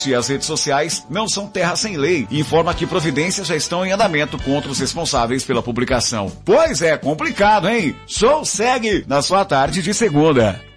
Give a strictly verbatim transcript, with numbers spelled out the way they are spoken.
E as redes sociais não são terra sem lei e informa que providências já estão em andamento contra os responsáveis pela publicação. Pois é, complicado, hein? Show segue na sua tarde de segunda.